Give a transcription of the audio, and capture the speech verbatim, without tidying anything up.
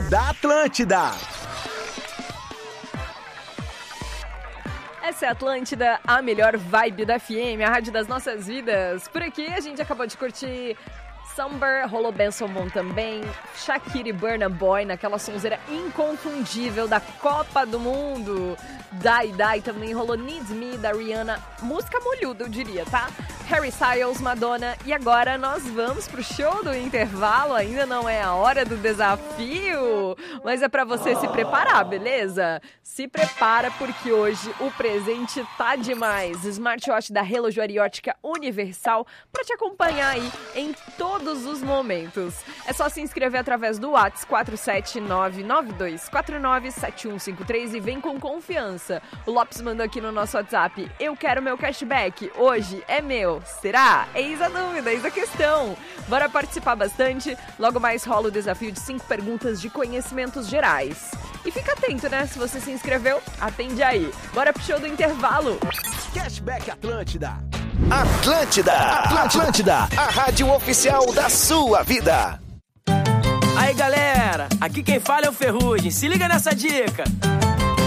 da Atlântida. Essa é a Atlântida, a melhor vibe da F M, a rádio das nossas vidas. Por aqui a gente acabou de curtir Summer, rolou Benson Boone também, Shakira e Burna Boy naquela sonzeira inconfundível da Copa do Mundo. Die Die também rolou Needs Me, da Rihanna, música molhuda eu diria, tá? Harry Styles, Madonna, e agora nós vamos pro show do intervalo, ainda não é a hora do desafio, mas é pra você se preparar, beleza? Se prepara porque hoje o presente tá demais. Smartwatch da Relojoaria Ótica Universal pra te acompanhar aí em todos os momentos. É só se inscrever através do WhatsApp quatro sete nove nove dois quatro nove sete um cinco três e vem com confiança. O Lopes mandou aqui no nosso WhatsApp: eu quero meu cashback, hoje é meu. Será? Eis a dúvida, eis a questão. Bora participar bastante. Logo mais rola o desafio de cinco perguntas de conhecimentos gerais. E fica atento, né? Se você se inscreveu, atende aí. Bora pro show do intervalo. Cashback Atlântida. Atlântida, Atlântida, a rádio oficial da sua vida. Aí galera, aqui quem fala é o Ferrugem, se liga nessa dica.